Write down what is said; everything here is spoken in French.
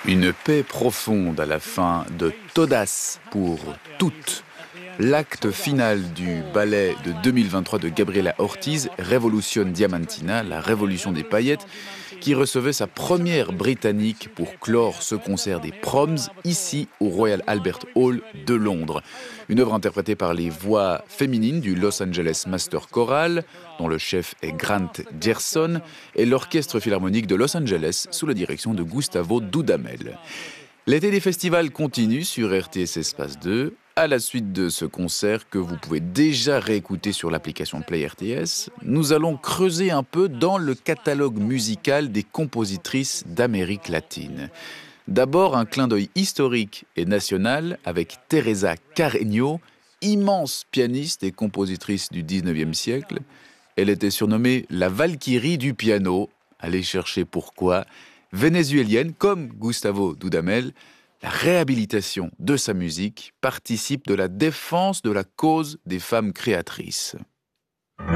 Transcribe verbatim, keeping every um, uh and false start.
Une paix profonde à la fin de Todas pour toutes. L'acte final du ballet de deux mille vingt-trois de Gabriela Ortiz, Revolution Diamantina, la révolution des paillettes, qui recevait sa première britannique pour clore ce concert des Proms, ici au Royal Albert Hall de Londres. Une œuvre interprétée par les voix féminines du Los Angeles Master Choral, dont le chef est Grant Gerson, et l'Orchestre Philharmonique de Los Angeles, sous la direction de Gustavo Dudamel. L'été des festivals continue sur R T S Espace deux, à la suite de ce concert que vous pouvez déjà réécouter sur l'application Play R T S. Nous allons creuser un peu dans le catalogue musical des compositrices d'Amérique latine. D'abord, un clin d'œil historique et national avec Teresa Carreño, immense pianiste et compositrice du dix-neuvième siècle. Elle était surnommée la Valkyrie du piano. Allez chercher pourquoi. Vénézuélienne comme Gustavo Dudamel, la réhabilitation de sa musique participe de la défense de la cause des femmes créatrices.